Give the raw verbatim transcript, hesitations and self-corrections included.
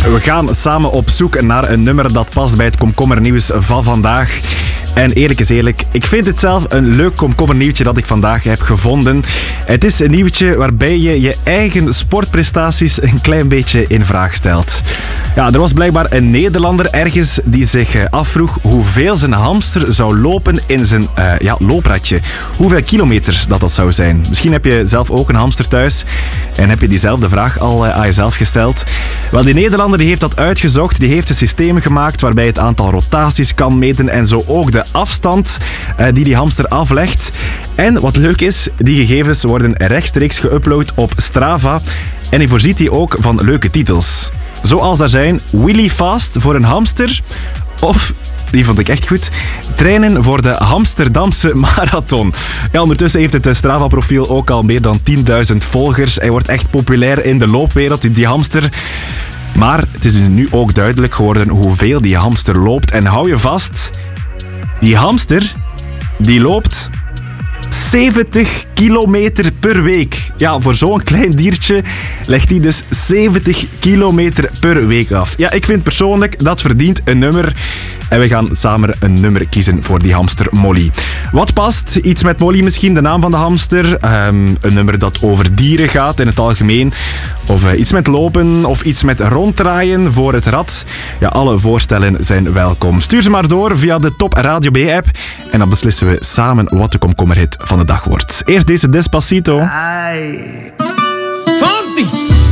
We gaan samen op zoek naar een nummer dat past bij het komkommernieuws van vandaag. En eerlijk is eerlijk, ik vind het zelf een leuk komkommernieuwtje dat ik vandaag heb gevonden. Het is een nieuwtje waarbij je je eigen sportprestaties een klein beetje in vraag stelt. Ja, er was blijkbaar een Nederlander ergens die zich afvroeg hoeveel zijn hamster zou lopen in zijn uh, ja, loopradje. Hoeveel kilometers dat dat zou zijn. Misschien heb je zelf ook een hamster thuis en heb je diezelfde vraag al uh, aan jezelf gesteld. Wel, die Nederlander die heeft dat uitgezocht. Die heeft een systeem gemaakt waarbij het aantal rotaties kan meten en zo ook de afstand uh, die die hamster aflegt. En wat leuk is, die gegevens worden rechtstreeks geüpload op Strava en die voorziet die ook van leuke titels. Zoals daar zijn Willy Fast voor een hamster of... Die vond ik echt goed. Trainen voor de Amsterdamse marathon. Ja, ondertussen heeft het Strava-profiel ook al meer dan tienduizend volgers. Hij wordt echt populair in de loopwereld, die hamster. Maar het is dus nu ook duidelijk geworden hoeveel die hamster loopt. En hou je vast, die hamster, die loopt zeventig kilometer per week. Ja, voor zo'n klein diertje legt hij dus zeventig kilometer per week af. Ja, ik vind persoonlijk dat verdient een nummer. En we gaan samen een nummer kiezen voor die hamster Molly. Wat past? Iets met Molly misschien, de naam van de hamster. Um, een nummer dat over dieren gaat in het algemeen. Of uh, iets met lopen of iets met ronddraaien voor het rad. Ja, alle voorstellen zijn welkom. Stuur ze maar door via de Top Radio B-app. En dan beslissen we samen wat de komkommerhit van de dag wordt. Eerst deze Despacito. Ay. Fancy!